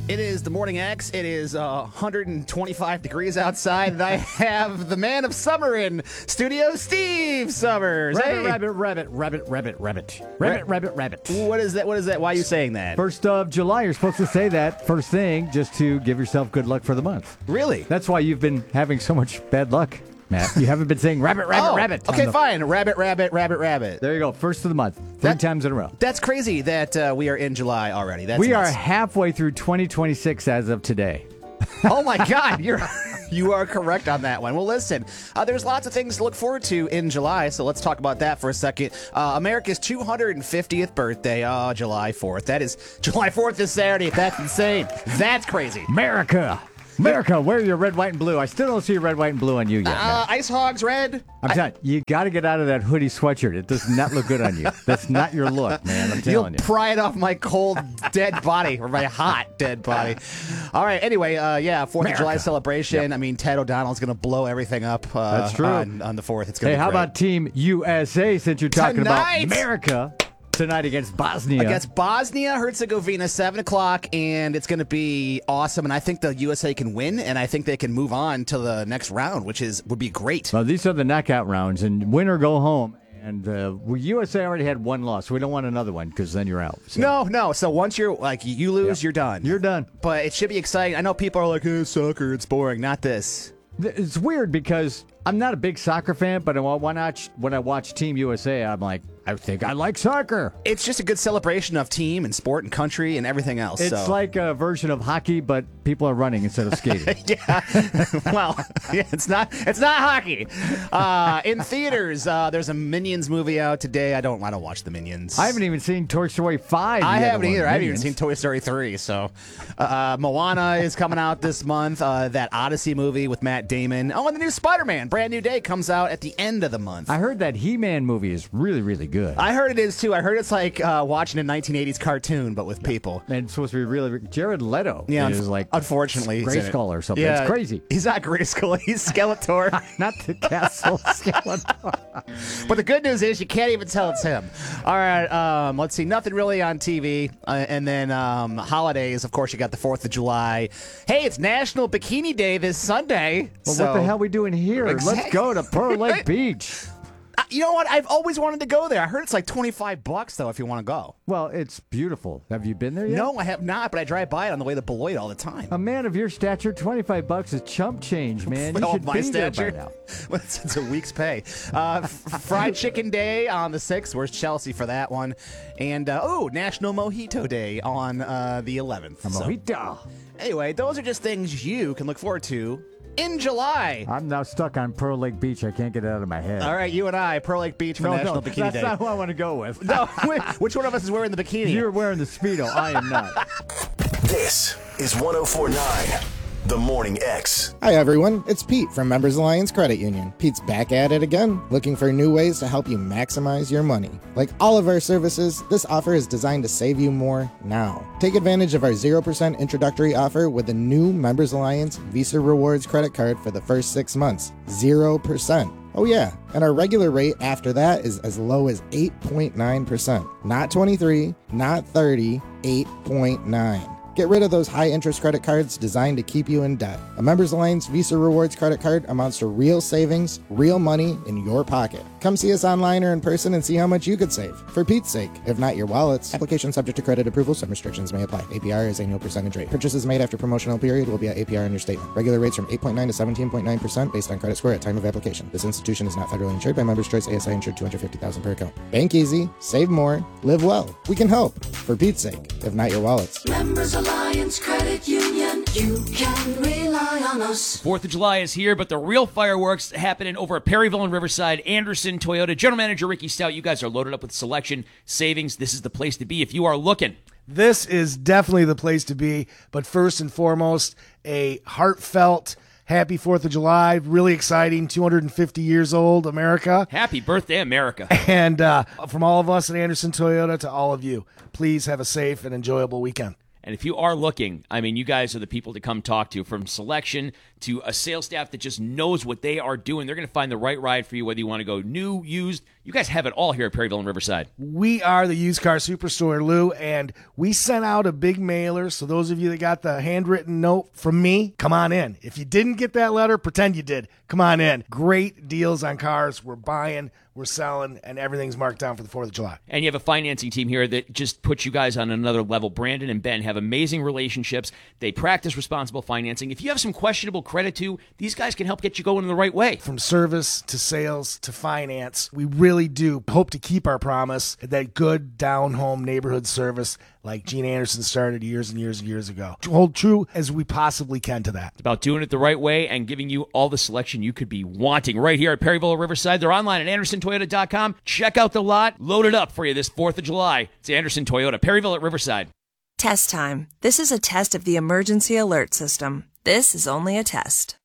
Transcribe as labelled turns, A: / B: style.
A: It is the Morning X. It is 125 degrees outside, and I have the man of summer in studio, Steve Summers.
B: Rabbit.
A: What is that? What is that? Why are you saying that?
B: First of July, you're supposed to say that first thing just to give yourself good luck for the month.
A: Really?
B: That's why you've been having so much bad luck, Matt. You haven't been saying rabbit.
A: Okay, fine. Rabbit.
B: There you go. First of the month. Three times in a row.
A: That's crazy that we are in July already. That's
B: we
A: nuts.
B: are halfway through 2026 as of today.
A: Oh, my God. You are correct on that one. Well, listen, there's lots of things to look forward to in July, so let's talk about that for a second. America's 250th birthday, July 4th. That is, July 4th is Saturday. That's insane. That's crazy.
B: America, wear your red, white, and blue. I still don't see red, white, and blue on you yet, man.
A: Ice Hogs red.
B: I'm telling you, got to get out of that hoodie sweatshirt. It does not look good on you. That's not your look, man. I'm telling you.
A: You'll pry it off my cold, dead body, or my hot, dead body. All right, anyway, 4th of July celebration. Yep. I mean, Ted O'Donnell's going to blow everything up
B: That's true.
A: On the 4th. It's going to be
B: how
A: great.
B: about Team USA, since you're talking about America? Tonight against Bosnia.
A: Herzegovina, 7 o'clock, and it's going to be awesome. And I think the USA can win, and I think they can move on to the next round, which would be great.
B: Well, these are the knockout rounds, and win or go home. And USA already had one loss. We don't want another one because then you're out. So.
A: No. So once you lose, you're done.
B: You're done.
A: But it should be exciting. I know people are like, soccer, it's boring. Not this.
B: It's weird because I'm not a big soccer fan, but when I watch Team USA, I'm like, I think I like soccer.
A: It's just a good celebration of team and sport and country and everything else.
B: It's like a version of hockey, but people are running instead of skating.
A: It's not hockey. In theaters, there's a Minions movie out today. I don't watch the Minions.
B: I haven't even seen Toy Story 5.
A: I haven't either. I haven't even seen Toy Story 3. So, Moana is coming out this month. That Odyssey movie with Matt Damon. Oh, and the new Spider-Man, Brand New Day, comes out at the end of the month.
B: I heard that He-Man movie is really, really good.
A: I heard it is too. I heard it's like watching a 1980s cartoon, but with people.
B: And it's supposed to be really. Jared Leto is like,
A: unfortunately,
B: Grayskull or something.
A: Yeah,
B: it's crazy.
A: He's not Grayskull. He's Skeletor.
B: Not the castle Skeletor.
A: But the good news is you can't even tell it's him. All right. Let's see. Nothing really on TV, and then holidays. Of course, you got the 4th of July. Hey, it's National Bikini Day this Sunday.
B: Well, what the hell are we doing here?
A: Exactly.
B: Let's go to Pearl Lake Beach.
A: You know what? I've always wanted to go there. I heard it's like $25 though if you want to go.
B: Well, it's beautiful. Have you been there yet?
A: No, I have not, but I drive by it on the way to Beloit all the time.
B: A man of your stature, $25 is chump change, man. You should
A: my
B: be
A: stature?
B: there by now.
A: Well, it's a week's pay. Fried Chicken Day on the 6th. Where's Chelsea for that one? And, National Mojito Day on the 11th.
B: A mojito.
A: Anyway, those are just things you can look forward to in July.
B: I'm now stuck on Pearl Lake Beach. I can't get it out of my head.
A: All right, you and I, Pearl Lake Beach for National Bikini Day.
B: That's not who I want to go with.
A: No, which one of us is wearing the bikini?
B: You're wearing the Speedo. I am not.
C: This is 104.9 The Morning X.
D: Hi everyone, it's Pete from Members Alliance Credit Union. Pete's back at it again, looking for new ways to help you maximize your money. Like all of our services, this offer is designed to save you more now. Take advantage of our 0% introductory offer with the new Members Alliance Visa Rewards credit card for the first 6 months. 0%. Oh yeah, and our regular rate after that is as low as 8.9%. Not 23, not 30, 8.9. Get rid of those high-interest credit cards designed to keep you in debt. A Members Alliance Visa Rewards credit card amounts to real savings, real money in your pocket. Come see us online or in person and see how much you could save. For Pete's sake, if not your wallets. Application subject to credit approval. Some restrictions may apply. APR is annual percentage rate. Purchases made after promotional period will be at APR in your statement. Regular rates from 8.9 to 17.9% based on credit score at time of application. This institution is not federally insured by Members Choice ASI insured $250,000 per account. Bank easy, save more, live well. We can help. For Pete's sake, if not your wallets.
E: Members Alliance Credit Union, you can rely on us.
F: 4th of July is here, but the real fireworks happening over at Perryville and Riverside. Anderson Toyota, General Manager Ricky Stout, you guys are loaded up with selection, savings. This is the place to be if you are looking.
G: This is definitely the place to be, but first and foremost, a heartfelt happy 4th of July. Really exciting, 250 years old, America.
F: Happy birthday, America.
G: And from all of us at Anderson Toyota to all of you, please have a safe and enjoyable weekend.
F: And if you are looking, I mean, you guys are the people to come talk to, from selection to a sales staff that just knows what they are doing. They're going to find the right ride for you, whether you want to go new, used, You guys have it all here at Perryville and Riverside.
G: We are the used car superstore, Lou, and we sent out a big mailer. So those of you that got the handwritten note from me, come on in. If you didn't get that letter, pretend you did. Come on in. Great deals on cars. We're buying, we're selling, and everything's marked down for the 4th of July.
F: And you have a financing team here that just puts you guys on another level. Brandon and Ben have amazing relationships. They practice responsible financing. If you have some questionable credit too, these guys can help get you going in the right way.
G: From service to sales to finance, we really do hope to keep our promise, that good down-home neighborhood service like Gene Anderson started years and years and years ago. To hold true as we possibly can to that.
F: It's about doing it the right way and giving you all the selection you could be wanting right here at Perryville or Riverside. They're online at AndersonToyota.com. Check out the lot. Load it up for you this 4th of July. It's Anderson Toyota, Perryville at Riverside.
H: Test time. This is a test of the emergency alert system. This is only a test.